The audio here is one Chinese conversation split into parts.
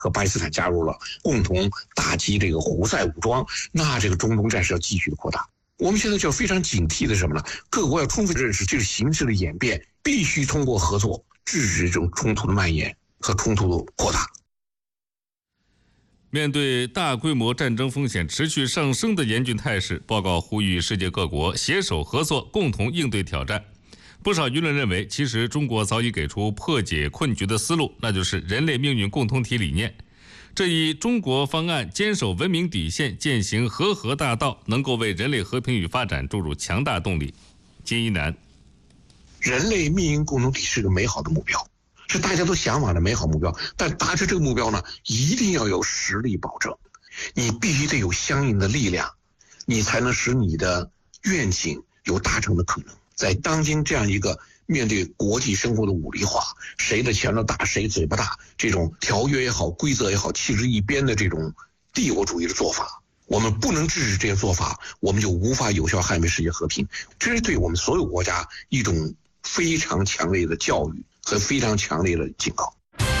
和巴基斯坦加入了，共同打击这个胡塞武装，那这个中东战事要继续的扩大。我们现在就要非常警惕的什么呢？各国要充分认识这个形势的演变，必须通过合作制止这种冲突的蔓延和冲突的扩大。 面对大规模战争风险持续上升的严峻态势，报告呼吁世界各国携手合作，共同应对挑战。不少舆论认为，其实中国早已给出破解困局的思路，那就是人类命运共同体理念。这一中国方案坚守文明底线，践行和合大道，能够为人类和平与发展注入强大动力。金一南， 人类命运共同体是个美好的目标，是大家都向往的美好目标，但达成这个目标呢，一定要有实力保证，你必须得有相应的力量，你才能使你的愿景有达成的可能。在当今这样一个面对国际生活的武力化，谁的拳头大谁嘴巴大，这种条约也好规则也好弃之一边的这种帝国主义的做法，我们不能制止这些做法，我们就无法有效捍卫世界和平。这是对我们所有国家一种非常强烈的教育和非常强烈的警告。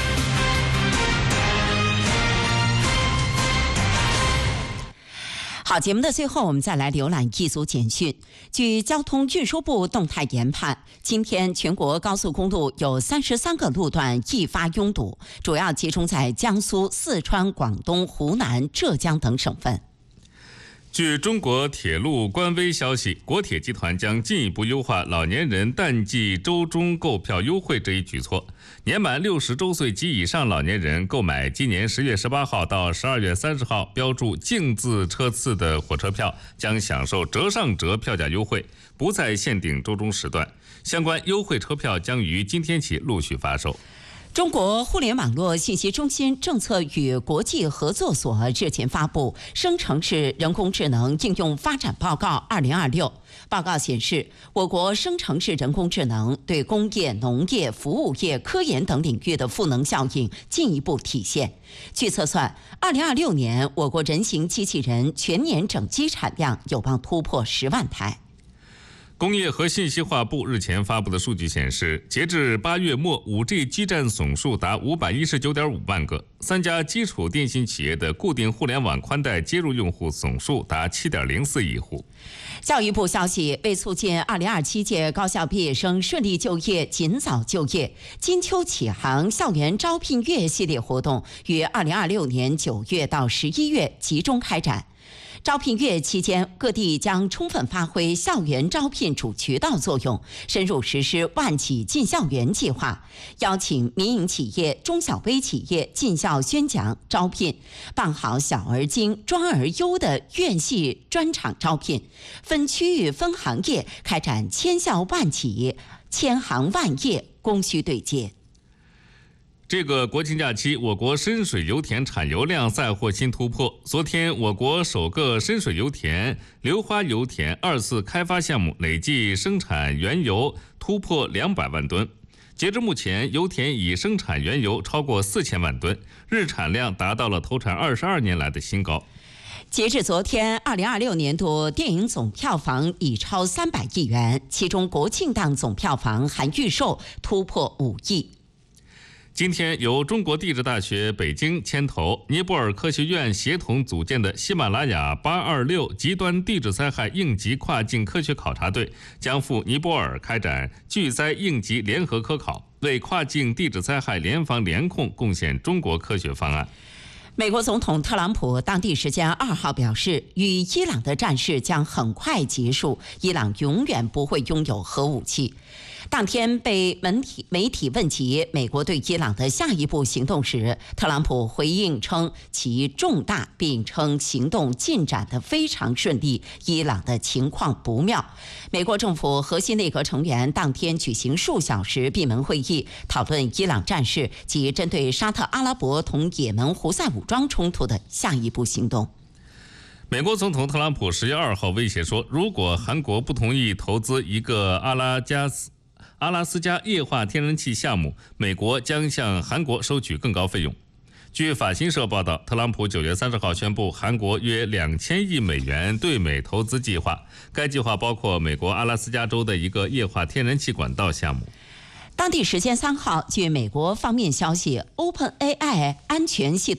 好，节目的最后我们再来浏览一组简讯。据交通运输部动态研判，今天全国高速公路有33个路段易发拥堵，主要集中在江苏、四川、广东、湖南、浙江等省份。 据中国铁路官微消息，国铁集团将进一步优化老年人淡季周中购票优惠这一举措。年满60周岁及以上老年人购买今年10月18号到12月30号标注净字车次的火车票，将享受折上折票价优惠，不再限定周中时段。相关优惠车票将于今天起陆续发售。 中国互联网络信息中心政策与国际合作所日前发布《生成式人工智能应用发展报告2026》。报告显示，我国生成式人工智能对工业、农业、服务业、科研等领域的赋能效应进一步体现。据测算，2026年我国人形机器人全年整机产量有望突破10万台。 工业和信息化部日前发布的数据显示，截至8月末 5G 基站总数达519.5万个，3家基础电信企业的固定互联网宽带接入用户总数达7.04亿户。 教育部消息，为促进2027届高校毕业生顺利就业、尽早就业，金秋启航校园招聘月系列活动于2026年9月到11月集中开展。招聘月期间，各地将充分发挥校园招聘主渠道作用，深入实施万企进校园计划，邀请民营企业、中小微企业进校宣讲招聘，办好小而精、专而优的院系专场招聘，分区域、分行业开展千校万企、千行万业供需对接。 这个国庆假期，我国深水油田产油量再获新突破。昨天，我国首个深水油田硫花油田2次开发项目累计生产原油突破200万吨。截至目前，油田已生产原油超过4000万吨，日产量达到了投产22年来的新高。 截至昨天，2026年度电影总票房已超300亿元，其中国庆档总票房含预售突破5亿。 今天，由中国地质大学北京牵头，尼泊尔科学院协同组建的喜马拉雅826极端地质灾害应急跨境科学考察队将赴尼泊尔开展巨灾应急联合科考，为跨境地质灾害联防联控贡献中国科学方案。 美国总统特朗普当地时间2号表示，与伊朗的战事将很快结束，伊朗永远不会拥有核武器。当天被媒体问及美国对伊朗的下一步行动时，特朗普回应称其重大，并称行动进展得非常顺利，伊朗的情况不妙。美国政府核心内阁成员当天举行数小时闭门会议，讨论伊朗战事及针对沙特阿拉伯同也门胡塞武装冲突的下一步行动。 美国总统特朗普10月2号威胁说，如果韩国不同意投资一个阿拉斯加液化天然气项目，美国将向韩国收取更高费用。据法新社报道，特朗普9月30号宣布韩国约2000亿美元对美投资计划，该计划包括美国阿拉斯加州的一个液化天然气管道项目。 当地时间3号，据美国方面消息，OpenAI 安全系统